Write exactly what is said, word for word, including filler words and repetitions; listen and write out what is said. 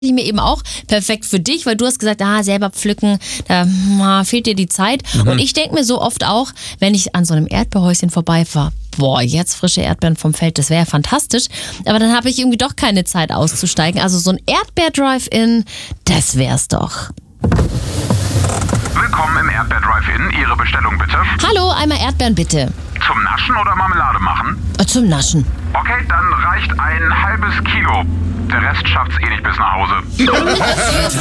ich mir eben auch perfekt für dich, weil du hast gesagt, ah, selber pflücken, da ah, fehlt dir die Zeit. Mhm. Und ich denke mir so oft auch, wenn ich an so einem Erdbeerhäuschen vorbeifahre, boah, jetzt frische Erdbeeren vom Feld, das wäre ja fantastisch. Aber dann habe ich irgendwie doch keine Zeit auszusteigen. Also so ein Erdbeer-Drive-In, das wär's doch. Willkommen im Erdbeer-Drive-In. Ihre Bestellung bitte. Hallo, einmal Erdbeeren bitte. Zum Naschen oder Marmelade machen? Äh, zum Naschen. Okay, dann reicht ein halbes Kilo. Der Rest schafft's eh nicht bis nach Hause.